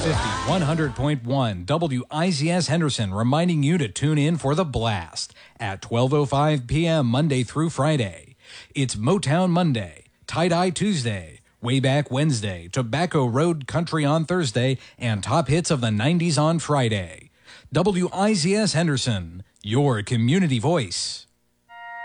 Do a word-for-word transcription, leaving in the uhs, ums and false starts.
fifty, one hundred point one W I Z S Henderson reminding you to tune in for The Blast at twelve oh five p.m. Monday through Friday. It's Motown Monday, Tie-Dye Tuesday, Way Back Wednesday, Tobacco Road Country on Thursday, and Top Hits of the nineties on Friday. W I Z S Henderson, your community voice.